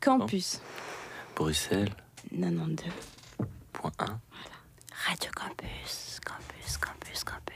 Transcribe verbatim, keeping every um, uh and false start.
Campus. Bruxelles. quatre-vingt-douze Point un. Voilà. Radio Campus. Campus, campus, campus.